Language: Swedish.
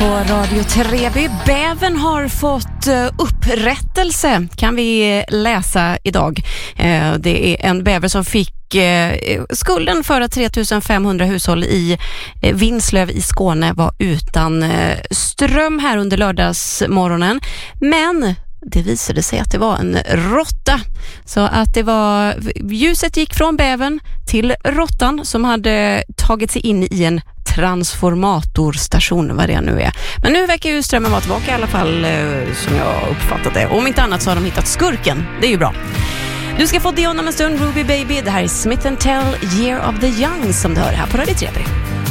på Radio Treby. Bäven har fått upprättelse, kan vi läsa idag. Det är en bäver som fick skulden för att 3500 hushåll i Vinslöv i Skåne var utan ström här under lördagsmorgonen. Men det visade sig att det var en råtta. Så att det var, ljuset gick från bäven till råttan som hade tagit sig in i en transformatorstation, vad det nu är. Men nu verkar ju strömmen vara tillbaka i alla fall, som jag uppfattat det. Om inte annat så har de hittat skurken. Det är ju bra. Du ska få Dion om en stund, Ruby Baby. Det här är Smith & Tell, Year of the Young, som du hör här på Radio Treby.